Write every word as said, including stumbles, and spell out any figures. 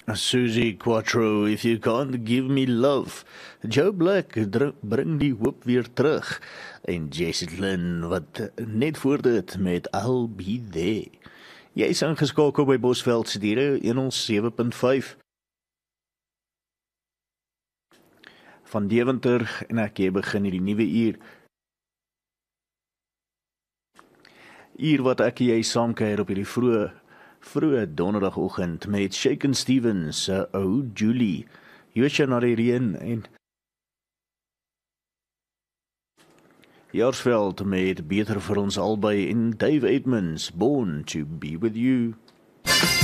Susie Quattro, if you can't give me love. Joe Black, dr- bring die hoop weer terug. En Jessie Lynn, wat net voor dit met I'll Be There. Jy is ingeskakel by Bosveld se diere honderd sewe punt vyf. Van Deventer en ek jy begin hierdie nuwe uur. Uur wat ek en jy saamkuier op hierdie vroeë vroeë donderdagoggend met Shakin' Stevens se uh, ou Julie, Joosja na die reën en Jaarsveld met Beter vir ons albei en Dave Edmonds, Born to be with you.